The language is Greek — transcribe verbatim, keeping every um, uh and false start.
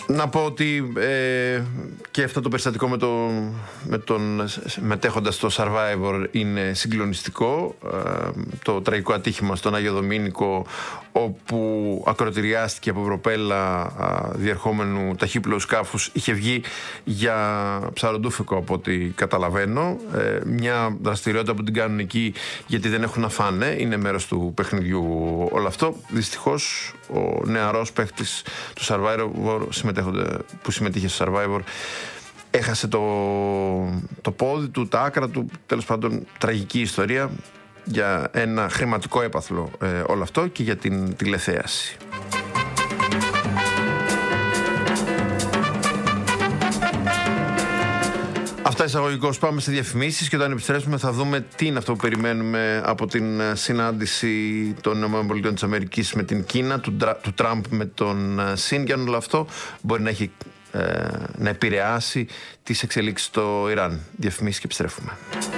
Να πω ότι ε, και αυτό το περιστατικό με, το, με τον μετέχοντα στο Survivor είναι συγκλονιστικό. Ε, το τραγικό ατύχημα στον Άγιο Δομήνικο, όπου ακροτηριάστηκε από προπέλα διερχόμενου ταχύπλοου σκάφους, είχε βγει για ψαροντούφικο από ό,τι καταλαβαίνω. Ε, μια δραστηριότητα που την κάνουν εκεί γιατί δεν έχουν να φάνε, είναι μέρος του παιχνιδιού όλο αυτό. Δυστυχώς ο νεαρός παίχτης του Survivor που συμμετείχε στο Survivor έχασε το, το πόδι του, τα άκρα του, τέλος πάντων τραγική ιστορία, για ένα χρηματικό έπαθλο ε, όλο αυτό και για την τηλεθέαση. Αυτά εισαγωγικώς. Πάμε σε διαφημίσεις και όταν επιστρέψουμε θα δούμε τι είναι αυτό που περιμένουμε από την συνάντηση των ΗΠΑ με την Κίνα, του, του Τραμπ με τον Σιν, και αν όλο αυτό μπορεί να, έχει, ε, να επηρεάσει τις εξελίξεις στο Ιράν. Διαφημίσεις και επιστρέφουμε.